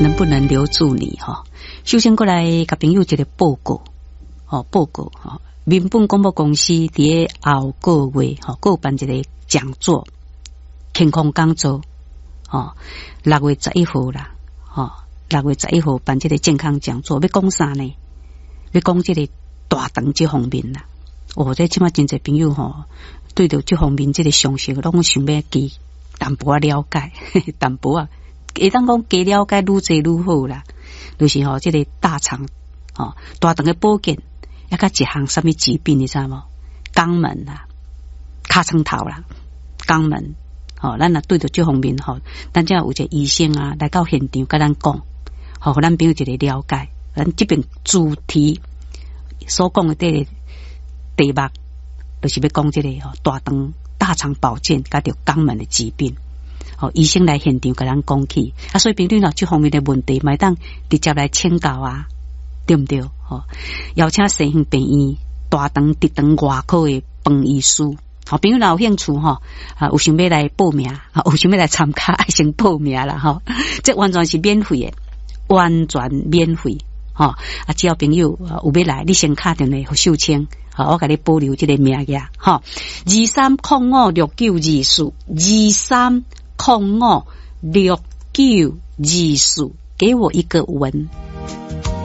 能不能留住你哈？首先过来甲朋友一个报告，报告民本广播公司伫后个月个办一个讲座，健康讲座，6月11号啦，6月11号办这个健康讲座，要讲啥呢？要讲这个大肠这方面啦。这即马真侪朋友对着这方面这个常识，拢想要记淡薄了解，淡薄啊，会当讲加了解愈侪愈好啦。就是这个大肠大肠的保健，也甲一项什么疾病你知道吗？肛门啦、尻川头啦、肛门，咱若对着这方面咱才有一个医生啊来到现场甲咱讲，互咱朋友一个了解。咱这边主题所讲的这个题目，就是要讲这个大肠保健甲着肛门的疾病。医生来现场甲咱讲起，所以朋友这方面的问题，咪当直接来请教啊，对不对？邀请西园病院大肠直肠外科的彭医师，朋友若有兴趣有想要来报名，有想要来参加，爱先报名啦这完全是免费的，完全免费只要朋友有要来，你先打电话互秀清，我甲你保留这个名额23056924，23056924，给我一个吻。